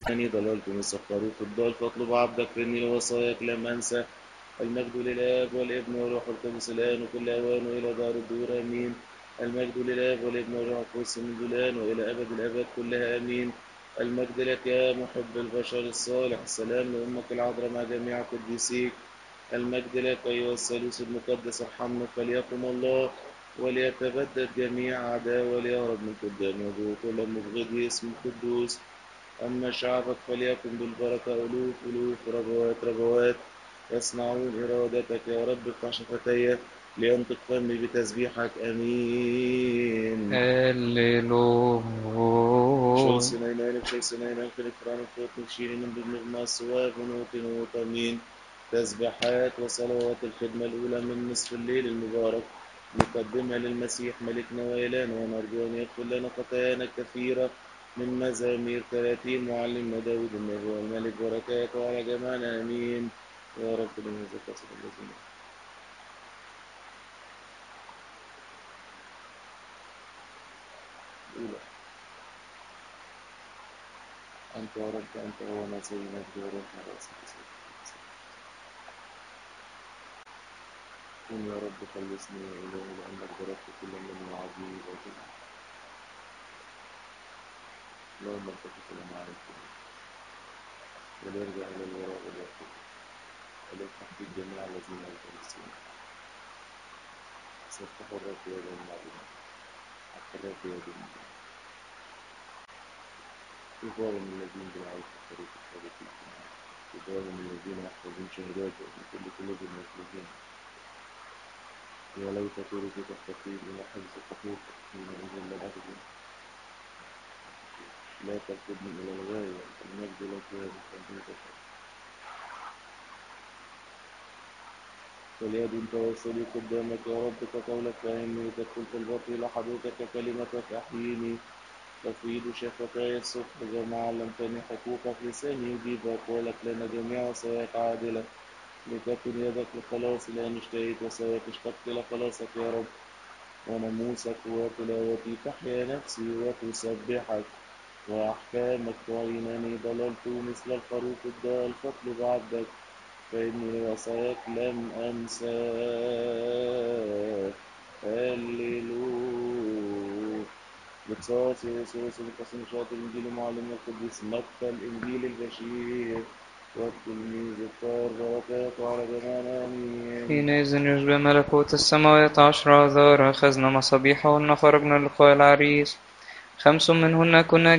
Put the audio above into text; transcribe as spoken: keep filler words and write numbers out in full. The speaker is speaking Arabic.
أني ضللت من الخروف الضال فاطلب عبدك فإني لوصاياك لم أنسى. المجد للآب والابن والروح القدس الآن وكل أوان وإلى دار الدور آمين. المجد للآب والابن والروح القدس منذ الآن وإلى أبد الآباد كلها آمين. المجد لك يا محب البشر الصالح. السلام لأمك العذراء مع جميع قديسيك. المجد لك أيها الثالوث المقدس. ارحمنا فليقم الله وليتبدد جميع أعداء وليهرب من قدام وجهه كل مبغضي اسم القدوس. أما شعبك فليكن بالبركة ألوف ألوف ربوات ربوات يصنعون إرادتك يا رب. افتح شفتي لينطق فمي بتسبيحك. أمين. هللويا. شل سنينين بشل سنينين في الإكرام الفوت نشيرين بالنغمة السواف ونوت نوت. أمين. تسبيحات وصلوات الخدمة الأولى من نصف الليل المبارك نقدمها للمسيح ملكنا وإلهنا ونرجو أن يغفر لنا خطايانا الكثيرة من مزامير ثلاثين معلمنا داود النبي والملك بركاته على جميعنا. آمين يا رب. لنا زكاة الذين الأولى. أنت يا رب أنت هو ما سيدنا بجوارنا رأسك. قم يا رب خلصني يا إلهي لأنك ضربت كل من عظيم وجل. اللهم التفت لنا عليك وليرجع إلى الوراء واليقين وليفتح في جميع الذين يتنسون. سيفتح الرب يد المعلومة حتى الرب يد المعلومة. طوبى من الذين بالعيش في طريق الصالحين. طوبى من الذين يحفظون شهاداتهم من كل قلوب المسلمين. يا ليت طرقي تستقيم إلى حفظ خطوطك حينئذ لا أخذ لا ترفضني إلى الغاية. المجد لك يا بحمدك. فليد توسلي قدامك يا رب كقولك فإني تدخل في البطن لحدوثك كلمتك أحييني. تفيض شفتاي الصبح كما علمتني حقوقك. لساني يجيب أقوالك لنا جميع وصاياك عادلة. لتكن يدك لخلاصي لأن اشتهيت وسواك اشتقت لخلاصك يا رب. وناموسك وتلاوتي تحيا نفسي وتسبحك. وأحكامك تعينني. ضللت مثل الخروف الضال فاطلب عبدك فإني وصاياك لم أنساه. هللويا. بقصاصي وسوس بقسم شاطر الإنجيل معلم القديس متى الإنجيل البشير والتلميذ الطاهر بركاته على جميعنا. آمين. حينئذ يشبه ملكوت السماوات عشر آذار أخذنا مصابيحهن خرجنا لقاء العريس. خمس منهن كنا